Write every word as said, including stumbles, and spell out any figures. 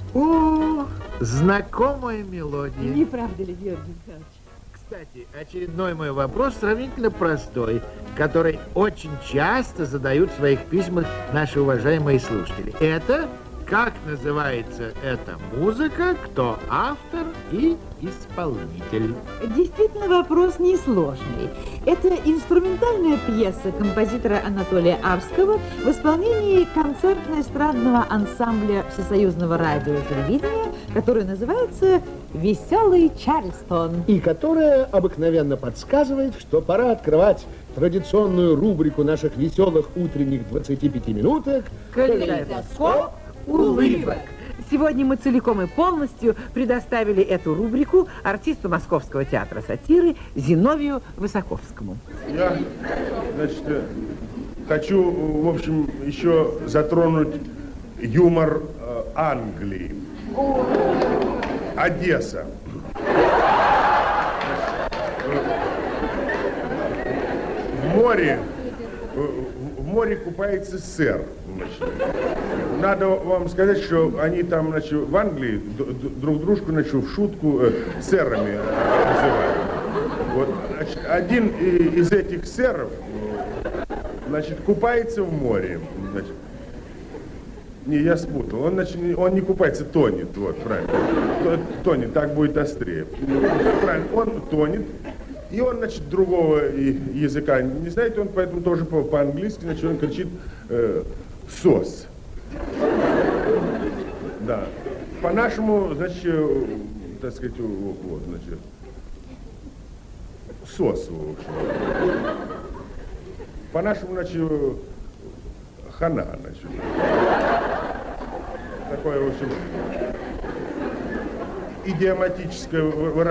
О, знакомая мелодия. Не правда ли, Георгий Михайлович? Кстати, очередной мой вопрос сравнительно простой, который очень часто задают в своих письмах наши уважаемые слушатели. Это как называется эта музыка, кто автор и исполнитель? Действительно, вопрос несложный. Это инструментальная пьеса композитора Анатолия Авского в исполнении концертно-эстрадного ансамбля Всесоюзного радио и телевидения, который называется «Веселый Чарльстон». И которая обыкновенно подсказывает, что пора открывать традиционную рубрику наших веселых утренних двадцати пяти минуток «Калейдоскоп улыбок». Сегодня мы целиком и полностью предоставили эту рубрику артисту Московского театра сатиры Зиновию Высоковскому. Я, значит, хочу, в общем, еще затронуть юмор э, Англии. Одесса. В море, в море купается сэр. Значит. Надо вам сказать, что они там, значит, в Англии друг дружку, значит, в шутку э, сэрами э, называют. Вот, значит, один из этих сэров, значит, купается в море. Значит. Не, я спутал. Он, значит, он не купается, тонет. Вот, правильно. Тонет, так будет острее. Правильно, он тонет. И он, значит, другого языка не знает, он поэтому тоже по-английски, значит, он кричит э, «сос». Да. По-нашему, значит, так сказать, вот, значит, «сос», в общем. По-нашему, значит, «хана», значит. Такое, в общем, идиоматическое выражение.